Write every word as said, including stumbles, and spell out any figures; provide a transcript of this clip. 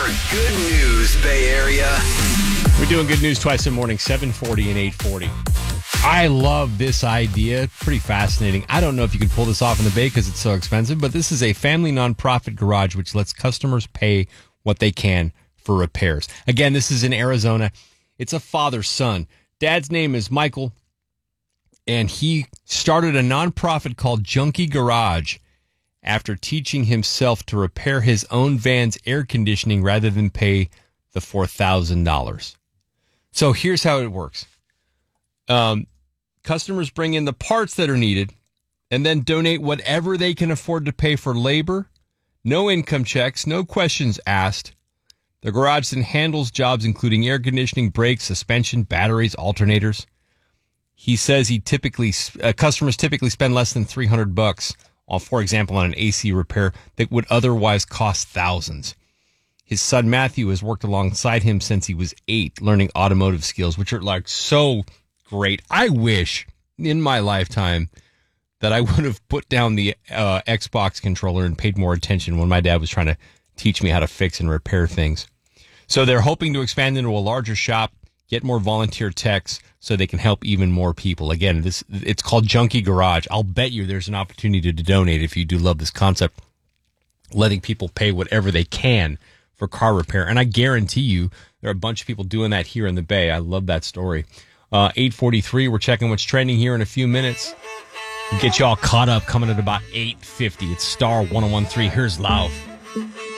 good news, Bay Area. We're doing good news twice in the morning, seven forty and eight forty. I love this idea. Pretty fascinating. I don't know if you could pull this off in the Bay because it's so expensive, but this is a family nonprofit garage which lets customers pay what they can for repairs. Again, this is in Arizona. It's a father-son. Dad's name is Michael, and he started a nonprofit called Junkie Garage after teaching himself to repair his own van's air conditioning rather than pay the four thousand dollars. So here's how it works. Um, customers bring in the parts that are needed and then donate whatever they can afford to pay for labor. No income checks, no questions asked. The garage then handles jobs including air conditioning, brakes, suspension, batteries, alternators. He says he typically uh, customers typically spend less than three hundred bucks, on, for example, on an A C repair that would otherwise cost thousands. His son Matthew has worked alongside him since he was eight, learning automotive skills, which are like so great. I wish in my lifetime that I would have put down the uh, Xbox controller and paid more attention when my dad was trying to teach me how to fix and repair things. So they're hoping to expand into a larger shop, get more volunteer techs so they can help even more people. Again, this it's called Junkie Garage. I'll bet you there's an opportunity to donate if you do love this concept, letting people pay whatever they can for car repair. And I guarantee you there are a bunch of people doing that here in the Bay. I love that story. Uh, eight forty-three, we're checking what's trending here in a few minutes. We'll get you all caught up coming at about eight fifty. It's Star one oh one three. Here's Lauv.